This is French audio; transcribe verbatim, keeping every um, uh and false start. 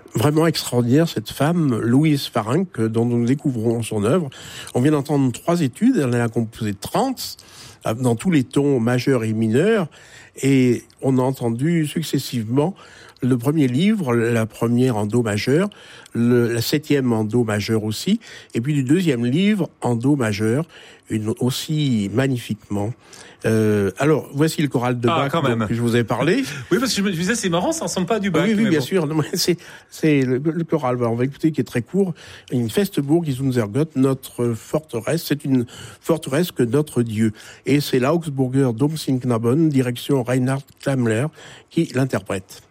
vraiment extraordinaire, cette femme, Louise Farenc, dont nous découvrons son œuvre. On vient d'entendre trois études, elle en a composé trente, dans tous les tons majeurs et mineurs, et on a entendu successivement le premier livre, la première en do majeur, le, la septième en do majeur aussi, et puis du deuxième livre en do majeur, une, aussi magnifiquement. Euh, alors, voici le choral de ah, Bach dont que je vous ai parlé. Oui, parce que je me disais, c'est marrant, ça ressemble pas à du Bach. Oui, oui, bien bon. sûr. Non, mais c'est, c'est le, le choral. On va écouter qui est très court. Une Festburg is unser Gott, notre forteresse. C'est une forteresse que notre Dieu. Et c'est l'Augsburger Domsingknaben, direction Reinhard Klammler, qui l'interprète.